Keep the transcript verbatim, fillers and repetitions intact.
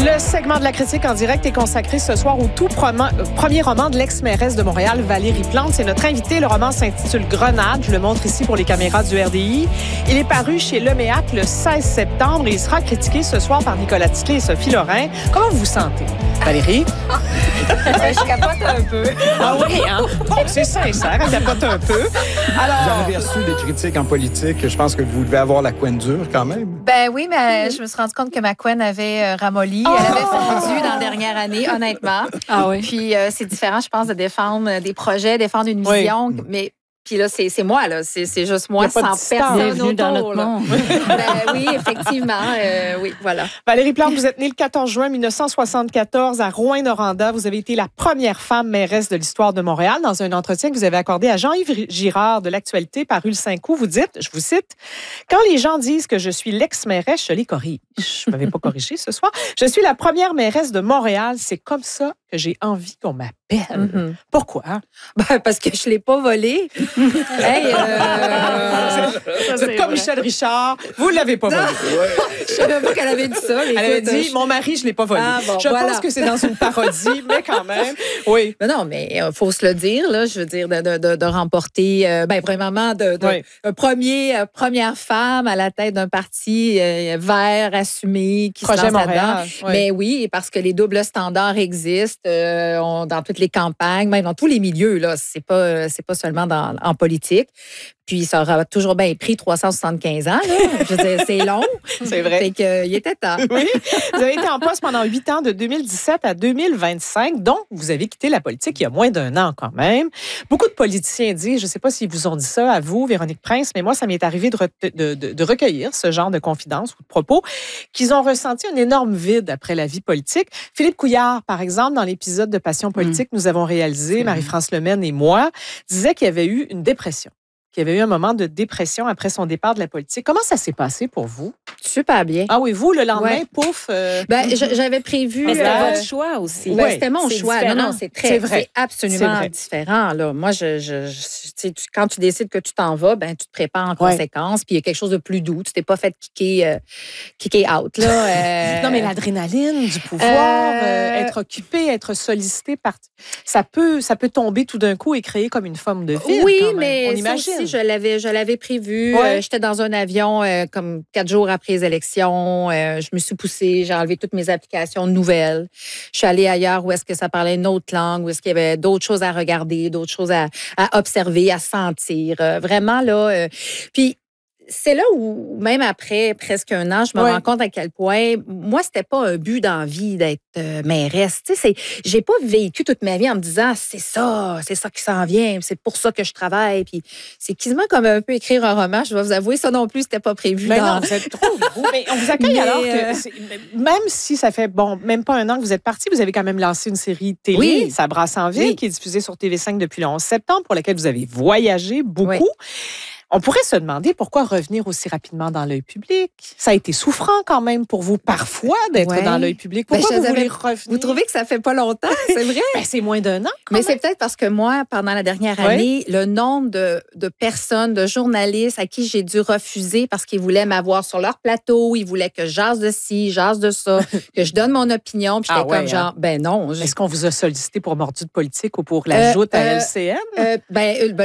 Le segment de la critique en direct est consacré ce soir au tout proman- premier roman de l'ex-mairesse de Montréal, Valérie Plante. C'est notre invité. Le roman s'intitule Grenade. Je le montre ici pour les caméras du R D I. Il est paru chez Leméac le seize septembre et il sera critiqué ce soir par Nicolas Titley et Sophie Lorrain. Comment vous vous sentez, Valérie? Je capote un peu. Ah oui, hein? Bon, c'est sincère, elle capote un peu. Alors... Vous en avez reçu des critiques en politique. Je pense que vous devez avoir la couenne dure quand même. Ben oui, mais je me suis rendu compte que ma couenne avait euh, ramolli. Oh! Elle avait fondu dans la dernière année, honnêtement. Ah oui. Puis euh, c'est différent, je pense, de défendre des projets, défendre une Oui. vision. Mais puis là, c'est, c'est moi, là. C'est, c'est juste moi, Il y a pas de sans distance. personne Bienvenue autour. dans notre là. monde. Ben oui, effectivement. euh, oui, voilà. Valérie Plante, vous êtes née le quatorze juin mille neuf cent soixante-quatorze à Rouyn-Noranda. Vous avez été la première femme mairesse de l'histoire de Montréal. Dans un entretien que vous avez accordé à Jean-Yves Girard de l'Actualité paru le cinq août, vous dites, je vous cite, « Quand les gens disent que je suis l'ex-mairesse, je les corrige. » Je ne m'avais pas corrigé ce soir. « Je suis la première mairesse de Montréal. C'est comme ça que j'ai envie qu'on m'appelle. Mm-hmm. Pourquoi? Ben, parce que je l'ai pas volé. Hey, euh... Vous êtes comme Michel Richard. Vous ne l'avez pas volé. Je savais pas qu'elle avait dit ça. mais Elle avait écoute, dit, je- mon mari, je ne l'ai pas volé. Ah, bon, je voilà. pense que c'est dans une parodie, mais quand même. Oui. Mais non, mais il faut se le dire, là, je veux dire, de, de, de, de remporter, euh, ben, premièrement, de, de, Oui. un premier, euh, première femme à la tête d'un parti euh, vert, assumé, qui Projet se lance Montréal, là-dedans. oui. Mais oui, parce que les doubles standards existent euh, on- dans toutes les campagnes, même dans tous les milieux, là. C'est pas, euh, c'est pas seulement dans, en politique. Puis ça aura toujours bien pris trois cent soixante-quinze ans, là. Je veux dire, c'est long. C'est vrai. Fait que, euh, il était temps. Oui, vous avez été en poste pendant huit ans, de deux mille dix-sept à deux mille vingt-cinq. Donc, vous avez quitté la politique il y a moins d'un an quand même. Beaucoup de politiciens disent, je ne sais pas s'ils vous ont dit ça à vous, Véronique Prince, mais moi, ça m'est arrivé de, re- de, de, de recueillir ce genre de confidences ou de propos, qu'ils ont ressenti un énorme vide après la vie politique. Philippe Couillard, par exemple, dans l'épisode de Passion politique que nous avons réalisé, Marie-France Lemaine et moi, disait qu'il y avait eu une dépression. Qu'il y avait eu un moment de dépression après son départ de la politique. Comment ça s'est passé pour vous? Super bien. Ah oui, vous, le lendemain, Ouais. pouf. euh, Ben, je- j'avais prévu. Mais c'était euh, votre choix aussi. Ouais, Oui, c'était mon c'est choix. différent. Non, non, c'est très, C'est vrai. c'est absolument C'est vrai. différent. Là. Moi, je, je, je- tu sais, tu- quand tu décides que tu t'en vas, ben, tu te prépares en Ouais. conséquence. Puis il y a quelque chose de plus doux. Tu t'es pas fait kicker, euh, kicker out. Là, euh, Non, mais l'adrénaline du pouvoir, Euh, euh, être occupé, être sollicité, par... ça, peut, ça peut tomber tout d'un coup et créer comme une forme de vide. Oui, quand même. mais on ça imagine. aussi, je l'avais, je l'avais prévu. Ouais. Euh, j'étais dans un avion euh, comme quatre jours après les élections. Euh, je me suis poussée, j'ai enlevé toutes mes applications nouvelles. Je suis allée ailleurs où est-ce que ça parlait une autre langue, où est-ce qu'il y avait d'autres choses à regarder, d'autres choses à, à observer, à sentir. Euh, vraiment, là. euh, puis, c'est là où, même après presque un an, je me Ouais. rends compte à quel point, moi, c'était pas un but d'envie d'être euh, mairesse. Tu sais, c'est, j'ai pas vécu toute ma vie en me disant, c'est ça, c'est ça qui s'en vient, c'est pour ça que je travaille. Puis c'est quasiment comme un peu écrire un roman, je vais vous avouer, ça non plus, c'était pas prévu. Mais dans- non, vous êtes trop vous. Mais on vous accueille Mais, alors que, euh, c'est- même si ça fait, bon, même pas un an que vous êtes parti, vous avez quand même lancé une série télé, Oui. Ça brasse en ville, Oui. qui est diffusée sur T V cinq depuis le onze septembre, pour laquelle vous avez voyagé beaucoup. Oui. On pourrait se demander pourquoi revenir aussi rapidement dans l'œil public. Ça a été souffrant quand même pour vous, parfois, d'être Ouais. dans l'œil public. Ben, Pourquoi je vous savais- voulez revenir? Vous trouvez que ça fait pas longtemps, c'est vrai? Ben, c'est moins d'un an. quand Mais même. c'est peut-être parce que moi, pendant la dernière Oui. année, le nombre de, de personnes, de journalistes à qui j'ai dû refuser parce qu'ils voulaient m'avoir sur leur plateau, ils voulaient que je jase de ci, jase de ça, que je donne mon opinion. Puis j'étais Ah ouais, comme genre, ben non. je- Est-ce qu'on vous a sollicité pour mordu de politique ou pour l'ajout Euh, à euh, L C N? Euh, ben, euh, ben,